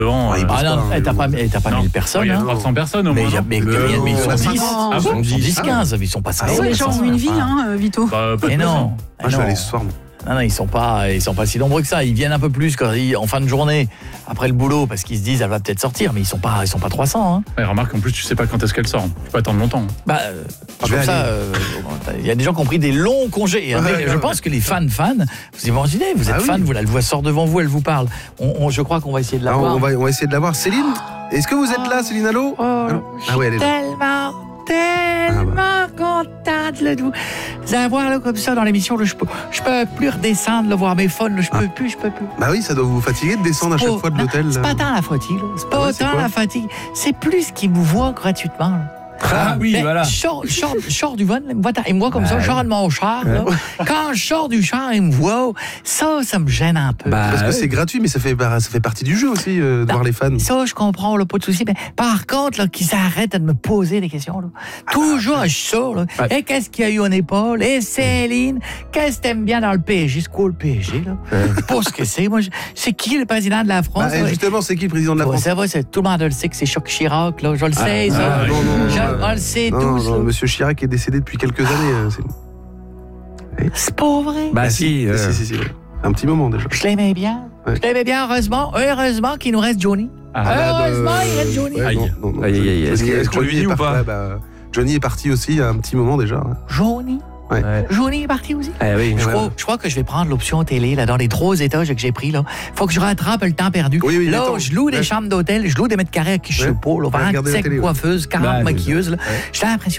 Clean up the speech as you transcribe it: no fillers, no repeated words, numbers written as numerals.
devant. Ah non, t'as pas 1000 personnes. Il y a hein. 300 personnes au moins. Mais ils sont 10. Ah bon Ils sont 10, 15. Ils sont pas 5. Les gens ont une vie, Vito. Mais non. Ah, je vais aller ce soir. Non, ils sont pas si nombreux que ça. Ils viennent un peu plus en fin de journée, après le boulot, parce qu'ils se disent elle va peut-être sortir, mais ils sont pas 300. Hein. Ouais, remarque, en plus, tu sais pas quand est-ce qu'elle sort. Tu peux attendre longtemps. Comme ça, il y a des gens qui ont pris des longs congés. Hein, mais je pense que les fans, vous imaginez, vous êtes fan, elle vous sort devant vous, elle vous parle. Je crois qu'on va essayer de la voir. On va essayer de la voir. Céline, est-ce que vous êtes là, Céline, allô? Ah ouais, elle est là. Tellement contente de vous avoir comme ça dans l'émission. Je peux plus redescendre, voir mes phones. Je peux plus. Bah oui, ça doit vous fatiguer de descendre à chaque fois de l'hôtel. C'est pas tant la fatigue. C'est pas tant la fatigue. C'est plus qu'ils me voient gratuitement. Là. Ah oui, voilà. Je sors du van, il me voit comme ça, je sors de mon char. Là. Quand je sors du char, il me voit. Ça me gêne un peu. Parce que c'est gratuit, mais ça fait partie du jeu aussi, de voir les fans. Ça, je comprends, là, pas de souci. Mais par contre, là, qu'ils arrêtent de me poser des questions. Là. Toujours, je sors. Là. Et qu'est-ce qu'il y a eu en épaule? Et Céline, qu'est-ce que t'aimes bien dans le PSG? C'est quoi le PSG? Là? Je sais pas ce que c'est. Moi, c'est qui le président de la France? Justement, c'est qui le président de la France? Ça va, tout le monde le sait que c'est Chirac. Là. Je le sais, ça. On le sait tous. Non, Monsieur Chirac est décédé depuis quelques années. C'est pas vrai. Si. Un petit moment déjà. Je l'aimais bien. Ouais. Je l'aimais bien, heureusement qu'il nous reste Johnny. Heureusement, il reste Johnny. Non. Est-ce que Johnny est parti? Johnny est parti aussi il y a un petit moment déjà. Johnny? Ouais. Johnny est parti aussi. Oui. Je crois que je vais prendre l'option télé là, dans les 3 étages que j'ai pris. Il faut que je rattrape le temps perdu. Oui, là, je loue des chambres d'hôtel, je loue des mètres carrés à qui je sais pas. 27 coiffeuses, 40 maquilleuses. J'ai l'impression